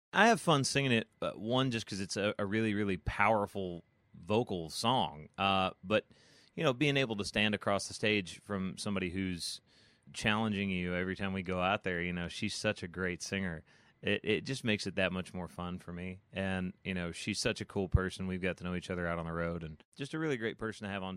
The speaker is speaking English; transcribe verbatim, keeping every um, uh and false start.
I have fun singing it. Uh, one, just because it's a, a really, really powerful vocal song. Uh, but you know, being able to stand across the stage from somebody who's challenging you every time we go out there, you know, she's such a great singer. It it just makes it that much more fun for me. And you know, she's such a cool person. We've got to know each other out on the road, and just a really great person to have on